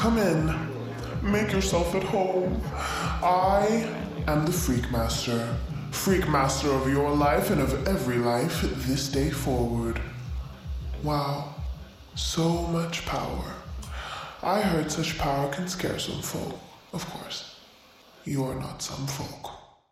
come in. Make yourself at home. I am the Freak Master. Freak Master of your life and of every life this day forward. Wow, so much power. I heard such power can scare some folk. Of course, you are not some folk.